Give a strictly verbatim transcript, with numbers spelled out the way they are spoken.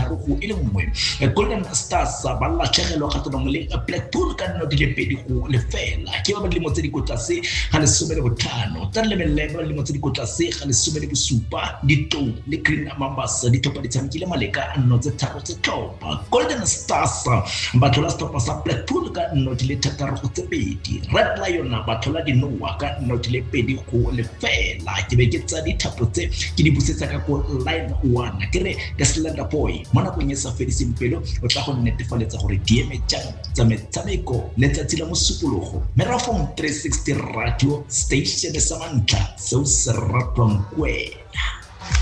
tharo go ile nngwe. Golden Stars ba la tšhegelwa kgatlhanong le Blackpool ka nno di le pedi go lefela ke ba ba dilemo tse di ko tlase ga lesome le botlhano tsa lebelele ba dilemo tse di ko tlase ga lesome le bosupa ditou le Green Mambas di thopa di tshamekile maleka a nno tse tharo tse tlhopa. Golden Stars ba tlola setlhopha sa Blackpool ka nno di le thataro go tse pedi. Red Lion ba tlola dinoa ka nno di le pedi go lefela ke be ke tsa dithapo tse ke di busetsa ka go line one ke re the Slender Boy mo nakong e sa fediseng pelo o tla go netefaletsa gore di eme jang tsa metshameko letsatsi la mosupologo. Merafong three sixty Radio Station sa Mantla seo se ratwang kwena.